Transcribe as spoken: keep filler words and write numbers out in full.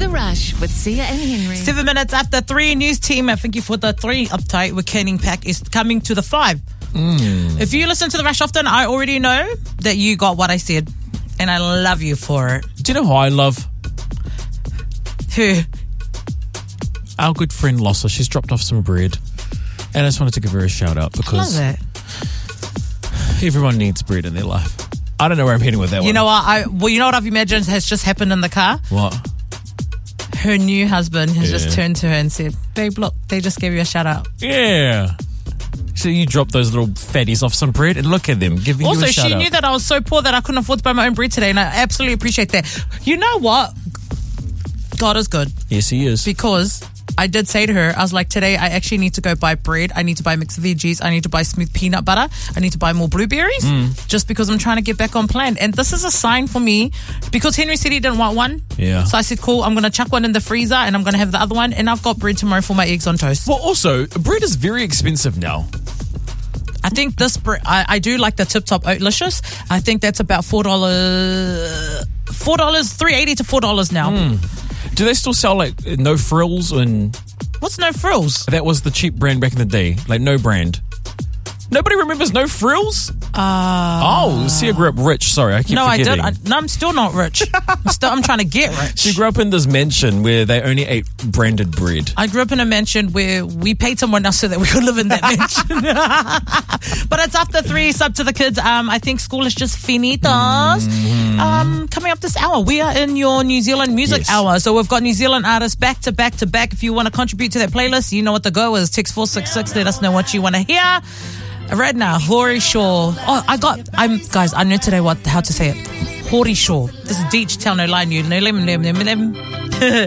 The Rush with Sia and Henry. Seven minutes after three, news team, thank you for the three uptight with Canning Pack is coming to the five. Mm. If you listen to The Rush often, I already know that you got what I said. And I love you for it. Do you know who I love? Who? Our good friend Lossa. She's dropped off some bread. And I just wanted to give her a shout out because I love it. Everyone needs bread in their life. I don't know where I'm heading with that you one. You know what? I Well, you know what I've imagined has just happened in the car? What? Her new husband has Yeah. just turned to her and said, babe, look, they just gave you a shout out. Yeah. So you drop those little fatties off some bread and look at them giving Also, you a shout she out. knew that I was so poor that I couldn't afford to buy my own bread today, and I absolutely appreciate that. You know what? God is good. Yes, he is. Because I did say to her, I was like, today I actually need to go buy bread. I need to buy mixed veggies. I need to buy smooth peanut butter. I need to buy more blueberries Mm. just because I'm trying to get back on plan. And this is a sign for me because Henry said he didn't want one. Yeah. So I said, cool, I'm going to chuck one in the freezer and I'm going to have the other one. And I've got bread tomorrow for my eggs on toast. Well, also, bread is very expensive now. I think this bread, I, I do like the Tip Top Oatlicious. I think that's about four dollars, four dollars, three eighty to four dollars now. Mm. Do they still sell like no frills and... What's no frills? That was the cheap brand back in the day. Like no brand. Nobody remembers no frills? Uh, oh, Sia grew up rich. Sorry, I keep no, forgetting. I did. I, no, I'm still not rich. I'm, still, I'm trying to get rich. She grew up in this mansion where they only ate branded bread. I grew up in a mansion where we paid someone else so that we could live in that mansion. But it's after three, it's up to the kids. Um, I think school is just finitos. Mm-hmm. Um, coming up this hour, we are in your New Zealand music Yes. hour. So we've got New Zealand artists back to back to back. If you want to contribute to that playlist, you know what the go is. Text four six six. Let us know what you want to hear. Right now, Hori Shaw. Oh, I got, I'm, guys, I know today what, how to say it. Hori Shaw. This is Deech, tell no lie, you know, lem, lem, lem, lem.